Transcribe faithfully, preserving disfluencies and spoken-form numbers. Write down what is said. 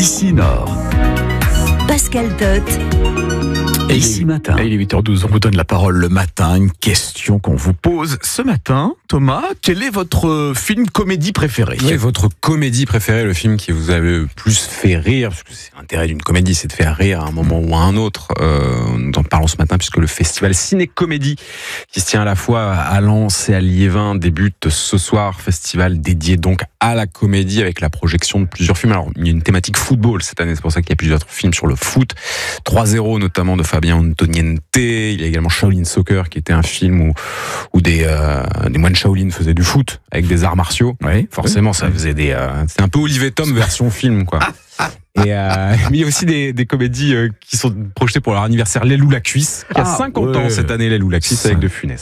Ici Nord. Pascal Tot. Et ici matin. Et il est huit heures douze, on vous donne la parole le matin, une question qu'on vous pose ce matin. Thomas, quel est votre film comédie préféré ? Quel est votre comédie préférée, le film qui vous a le plus fait rire ? Parce que c'est l'intérêt d'une comédie, c'est de faire rire à un moment ou à un autre. Euh, nous en parlons ce matin puisque le festival Ciné-Comédie, qui se tient à la fois à Lens et à Liévin, débute ce soir. Festival dédié donc à la comédie avec la projection de plusieurs films. Alors, il y a une thématique football cette année, c'est pour ça qu'il y a plusieurs films sur le foot. trois zéro notamment de Fabien Antoniente. Il y a également Shaolin Soccer qui était un film où, où des, euh, des moines Shaolin faisaient du foot avec des arts martiaux. Oui, forcément, ça faisait des. Euh, c'est un peu Olivier Tom version film, quoi. Et euh, mais il y a aussi des, des comédies euh, qui sont projetées pour leur anniversaire. L'aile ou la cuisse, qui a Ah, cinquante ouais. ans cette année, L'aile ou la cuisse avec De Funès.